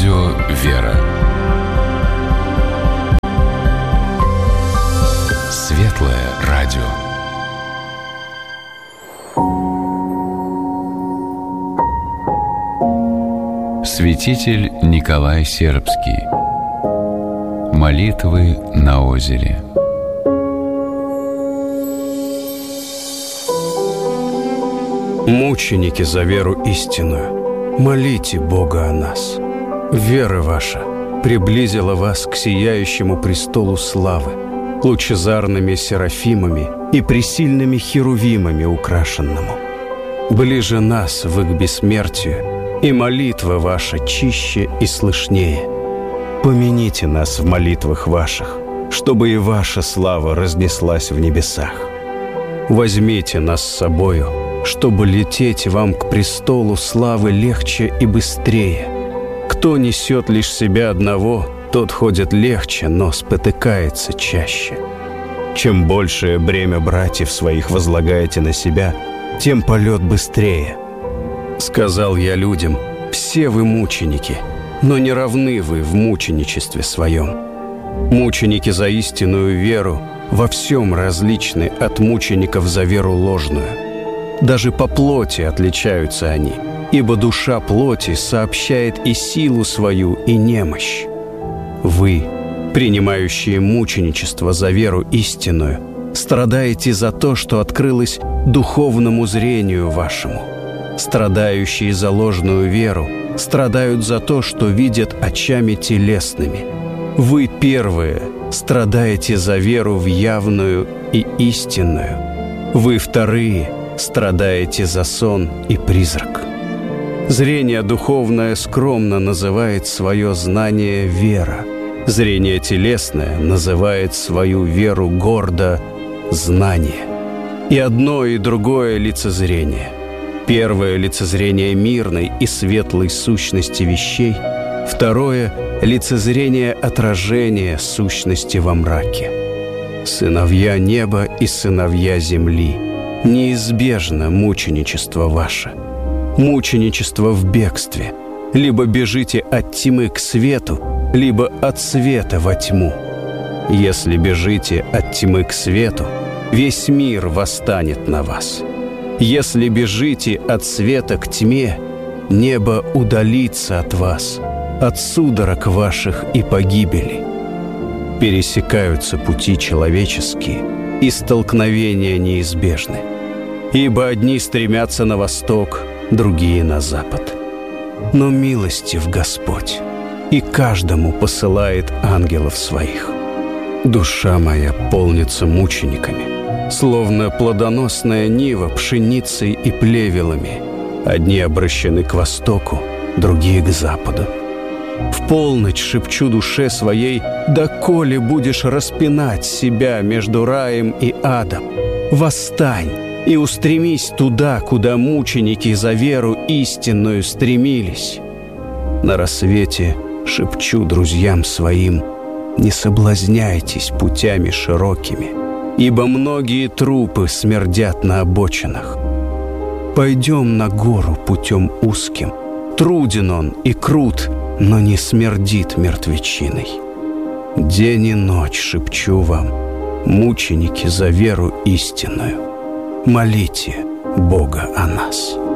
Радио «Вера». Светлое радио. Святитель Николай Сербский. Молитвы на озере. Мученики за веру истинную, молите Бога о нас. Вера ваша приблизила вас к сияющему престолу славы, лучезарными серафимами и пресильными херувимами украшенному. Ближе нас вы к бессмертию, и молитва ваша чище и слышнее. Помяните нас в молитвах ваших, чтобы и ваша слава разнеслась в небесах. Возьмите нас с собою, чтобы лететь вам к престолу славы легче и быстрее. Кто несет лишь себя одного, тот ходит легче, но спотыкается чаще. Чем большее бремя братьев своих возлагаете на себя, тем полет быстрее. Сказал я людям: все вы мученики, но не равны вы в мученичестве своем. Мученики за истинную веру во всем различны от мучеников за веру ложную. Даже по плоти отличаются они, ибо душа плоти сообщает и силу свою, и немощь. Вы, принимающие мученичество за веру истинную, страдаете за то, что открылось духовному зрению вашему. Страдающие за ложную веру страдают за то, что видят очами телесными. Вы первые страдаете за веру в явную и истинную. Вы вторые страдаете за сон и призрак. Зрение духовное скромно называет свое знание вера. Зрение телесное называет свою веру гордо знание. И одно, и другое лицезрение. Первое — лицезрение мирной и светлой сущности вещей. Второе — лицезрение отражения сущности во мраке. Сыновья неба и сыновья земли, неизбежно мученичество ваше. Мученичество в бегстве. Либо бежите от тьмы к свету, либо от света во тьму. Если бежите от тьмы к свету, весь мир восстанет на вас. Если бежите от света к тьме, небо удалится от вас, от судорог ваших и погибели. Пересекаются пути человеческие, и столкновения неизбежны. Ибо одни стремятся на восток, другие на запад. Но милостив Господь, и каждому посылает ангелов своих. Душа моя полнится мучениками, словно плодоносная нива пшеницей и плевелами. Одни обращены к востоку, другие к западу. В полночь шепчу душе своей: доколе будешь распинать себя между раем и адом? Восстань и устремись туда, куда мученики за веру истинную стремились. На рассвете шепчу друзьям своим: не соблазняйтесь путями широкими, ибо многие трупы смердят на обочинах. Пойдем на гору путем узким, труден он и крут, но не смердит мертвечиной. День и ночь шепчу вам: мученики за веру истинную, молите Бога о нас.